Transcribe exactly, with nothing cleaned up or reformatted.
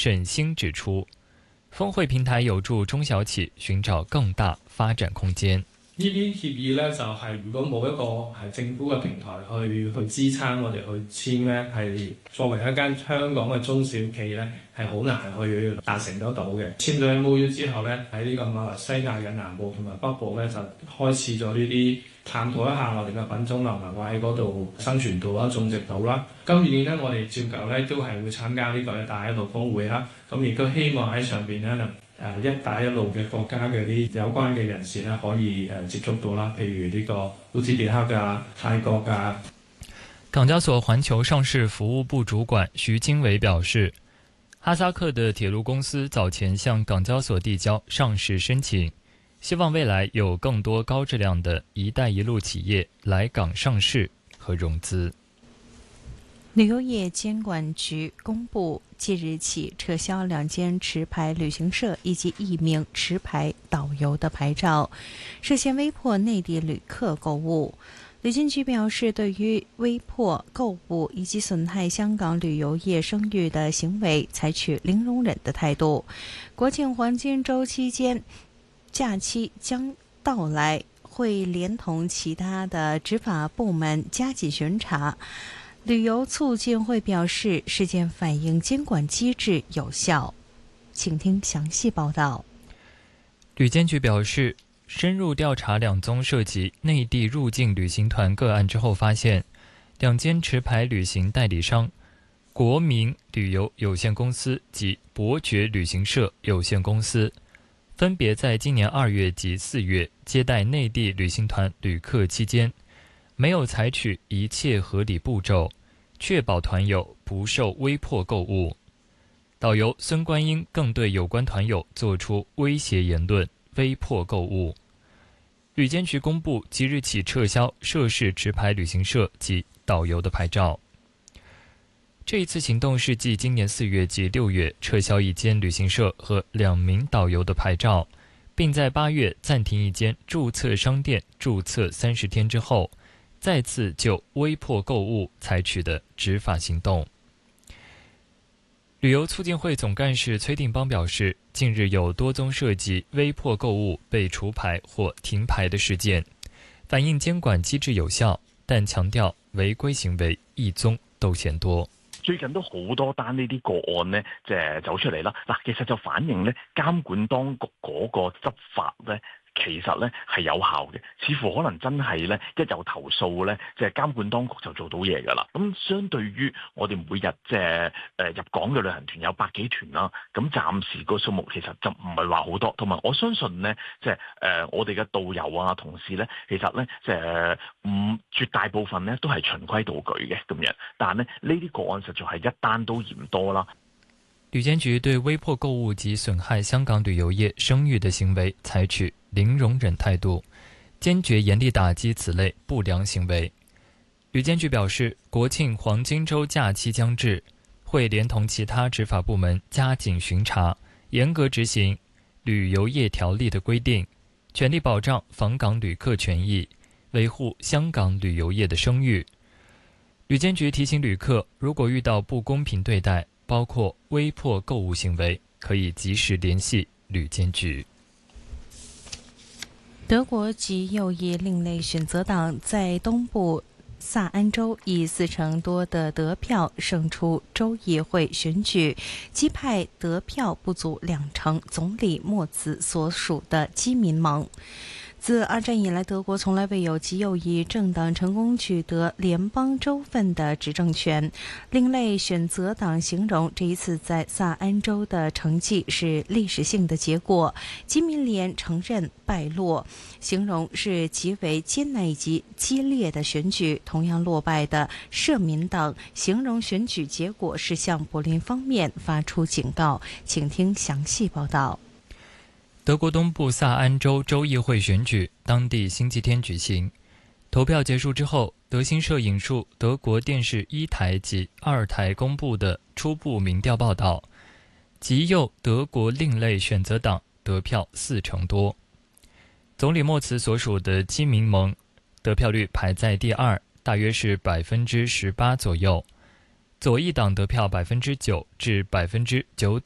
沈星指出，峰會平台有助中小企尋找更大發展空間。 呢啲協議咧就係、是、如果冇一個係政府嘅平台去去支撐我哋去簽咧，係作為一間香港嘅中小企咧，係好難去達成得到嘅。簽咗 M O U 之後咧，喺呢個馬來西亞嘅南部同埋北部咧，就開始咗呢啲探討一下我哋嘅品種能唔能夠喺嗰度生存到啦、種植到啦。今年咧，我哋照舊咧都係會參加呢個一帶一路峰會啦。咁亦都希望喺上邊咧。誒一帶一路嘅國家嘅啲有關嘅人士咧，可以誒接觸到啦，譬如呢個烏茲別克㗎、泰國㗎。 港交所環球上市服務部主管徐經緯表示，哈薩克的鐵路公司早前向港交所遞交上市申請，希望未來有更多高質量的一帶一路企業來港上市和融資。 旅遊業監管局公布，即日起撤銷兩間持牌旅行社以及一名持牌導遊的牌照，涉嫌威迫內地旅客購物。旅監局表示，對於威迫購物以及損害香港旅遊業聲譽的行為，採取零容忍的態度。國慶黃金週期間，假期將到來，會連同其他的執法部門加緊巡查。旅遊促進會表示，事件反映監管機制有效。請聽詳細報道。 旅監局表示，深入調查兩宗涉及內地入境旅行團個案之後，發現兩間持牌旅行代理商國民旅遊有限公司及伯爵旅行社有限公司，分別在今年二月及四月接待內地旅行團旅客期間，沒有採取一切合理步驟，確保團友不受威迫購物。導遊孫觀音更對有關團友作出威脅言論，威迫購物。旅監局公布，即日起撤銷涉事持牌旅行社及導遊的牌照。這一次行動是繼今年四月及六月撤銷一間旅行社和兩名導遊的牌照，並在八月暫停一間註冊商店註冊三十天之後，再次就威迫購物採取的執法行動。旅遊促進會總幹事崔定邦表示，近日有多宗涉及威迫購物被除牌或停牌的事件，反映監管機制有效，但強調違規行為一宗都嫌多。 最近都好多單呢啲個案呢，即係走出嚟啦。嗱，其實就反映呢監管當局嗰個執法呢，其實咧係有效嘅，似乎可能真係咧一有投訴咧，即係監管當局就做到嘢㗎啦。咁相對於我哋每日即係誒入港嘅旅行團有百幾團啦，咁暫時個數目其實就唔係話好多。同埋我相信咧，即係誒我哋嘅導遊啊同事咧，其實咧即係唔絕大部分咧都係循規蹈矩嘅咁樣，但係咧呢啲個案實在係一單都嫌多啦。 旅監局對威迫購物及損害香港旅遊業聲譽的行為採取零容忍態度，堅決嚴厲打擊此類不良行為。旅監局表示，國慶黃金週假期將至，會連同其他執法部門加緊巡查，嚴格執行旅遊業條例的規定，全力保障訪港旅客權益，維護香港旅遊業的聲譽。旅監局提醒旅客，如果遇到不公平對待，包括威迫購物行為，可以及時聯繫旅監局。 德國極右翼另類選擇黨在東部薩安州以四成多的得票勝出州議會選舉，擊敗得票不足兩成總理莫茨所屬的基民盟。自二戰以來，德國從來未有極右翼政黨成功取得聯邦州份的執政權。另類選擇黨形容這一次在薩安州的成績是歷史性的結果。基民聯承認敗落，形容是極為艱難以及激烈的選舉。同樣落敗的社民黨形容選舉結果是向柏林方面發出警告。請聽詳細報道。 德國東部薩安州州議會選舉當地星期天舉行，投票結束之後，德新社引述德國電視一台及二台公布的初步民調報道，極右德國另類選擇黨得票四成多。總理莫茨所屬的基民盟得票率排在第二，大約是百分之十八左右。左翼黨得票百分之九至百分之九